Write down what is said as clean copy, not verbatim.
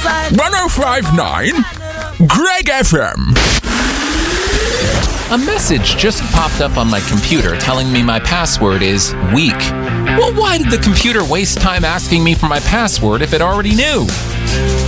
105.9 Greg FM. A message just popped up on my computer telling me my password is weak. Well, why did the computer waste time asking me for my password if it already knew?